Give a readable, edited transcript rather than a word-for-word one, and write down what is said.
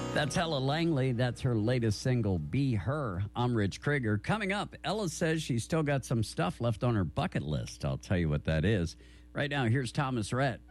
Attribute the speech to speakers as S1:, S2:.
S1: That's Ella Langley. That's her latest single, Be Her. I'm Rich Krieger. Coming up, Ella says she's still got some stuff left on her bucket list. I'll tell you what that is. Right now, here's Thomas Rhett.